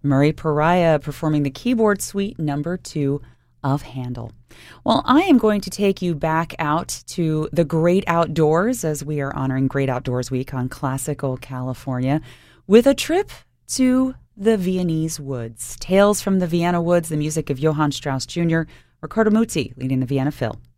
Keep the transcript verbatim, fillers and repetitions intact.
Murray Pariah performing the keyboard suite number two of Handel. Well, I am going to take you back out to the great outdoors as we are honoring Great Outdoors Week on Classical California with a trip to the Viennese Woods. Tales from the Vienna Woods, the music of Johann Strauss Junior, Riccardo Muti leading the Vienna Phil.